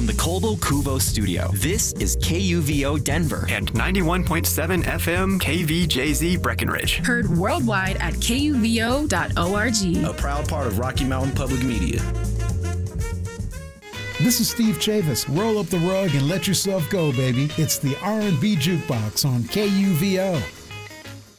the Colbo Cuvo studio. This is KUVO Denver and 91.7 FM KVJZ Breckenridge. Heard worldwide at kuvo.org. A proud part of Rocky Mountain Public Media. This is Steve Chavis. Roll up the rug and let yourself go, baby. It's the R&B Jukebox on KUVO.